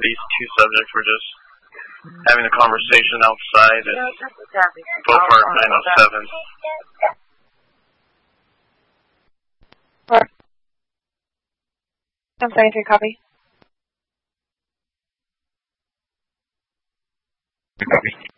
these two subjects were just having a conversation outside at Beaufort 907. I'm sorry, if you copy. Copy.